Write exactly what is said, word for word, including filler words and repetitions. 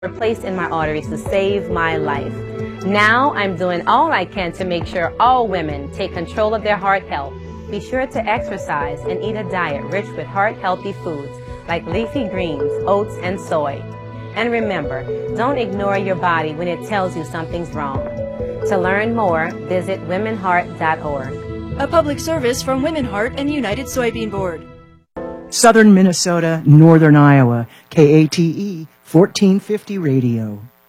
were placed in my arteries to save my life. Now I'm doing all I can to make sure all women take control of their heart health. Be sure to exercise and eat a diet rich with heart-healthy foods like leafy greens, oats, and soy. And remember, don't ignore your body when it tells you something's wrong. To learn more, visit women heart dot org. A public service from Women Heart and United Soybean Board. Southern Minnesota, Northern Iowa, K A T E, fourteen fifty Radio.